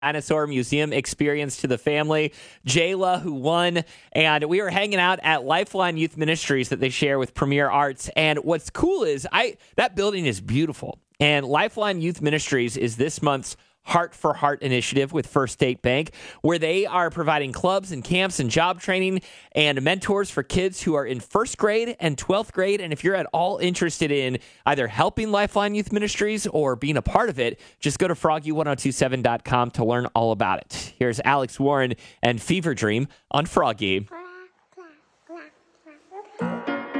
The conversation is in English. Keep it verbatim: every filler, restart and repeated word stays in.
Dinosaur Museum experience to the family. Jayla, who won, and we were hanging out at Lifeline Youth Ministries that they share with Premier Arts. And what's cool is I that building is beautiful. And Lifeline Youth Ministries is this month's Heart for Heart initiative with First State Bank, where they are providing clubs and camps and job training and mentors for kids who are in first grade and twelfth grade. And if you're at all interested in either helping Lifeline Youth Ministries or being a part of it, just go to froggy ten twenty-seven dot com to learn all about it. Here's Alex Warren and Fever Dream on Froggy.